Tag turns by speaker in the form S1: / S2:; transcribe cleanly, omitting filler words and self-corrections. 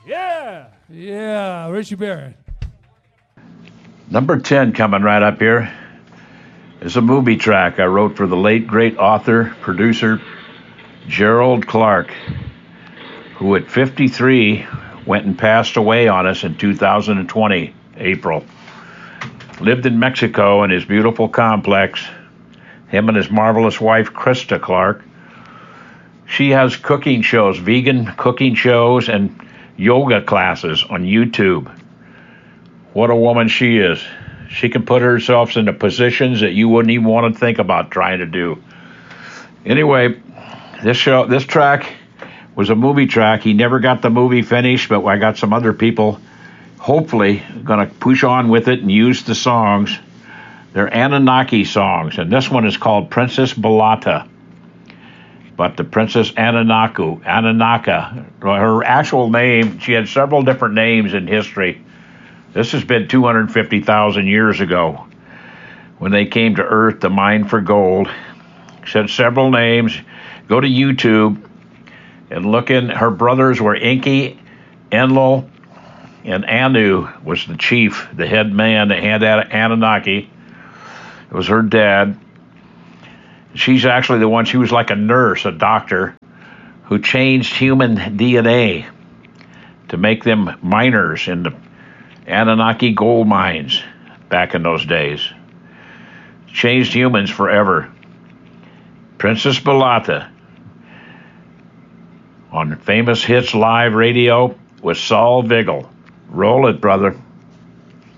S1: Yeah, Richie Barrett.
S2: Number 10 coming right up here is a movie track I wrote for the late, great author, producer, Gerald Clark, who at 53 went and passed away on us in 2020, April. Lived in Mexico in his beautiful complex, him and his marvelous wife, Krista Clark. She has cooking shows, vegan cooking shows, and yoga classes on YouTube. What a woman she is. She can put herself into positions that you wouldn't even want to think about trying to do. Anyway, this track was a movie track. He never got the movie finished, but I got some other people hopefully going to push on with it and use the songs. They're Anunnaki songs, and this one is called Princess Balata. But the Princess Anunnaku, her actual name, she had several different names in history. This has been 250,000 years ago when they came to Earth to mine for gold. She had several names. Go to YouTube and look in. Her brothers were Enki, Enlil, and Anu was the chief, the head man, the head Anunnaki. It was her dad. She's actually the one, she was like a nurse, a doctor, who changed human DNA to make them miners in the Anunnaki gold mines back in those days. Changed humans forever. Princess Balata on Famous Hits Live Radio with Saul Vigil. Roll it, brother.